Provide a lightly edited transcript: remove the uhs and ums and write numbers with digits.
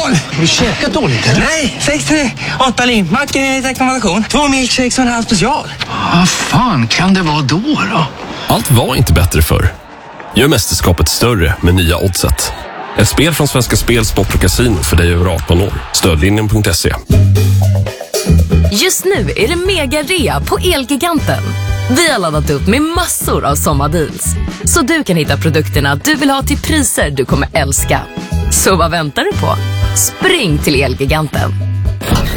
Har du käkat dåligt eller? Nej, 6-8 limpmackor, rekommendation. 2 milkshakes och en halv special. Vad fan kan det vara då? Allt var inte bättre förr. Gör mästerskapet större med nya Oddset. Ett spel från Svenska Spel, Sport och Casino för dig över 18 år. Stödlinjen.se. Just nu är det mega-rea på Elgiganten. Vi har laddat upp med massor av sommardeals. Så du kan hitta produkterna du vill ha till priser du kommer älska. Så vad väntar du på? Spring till Elgiganten.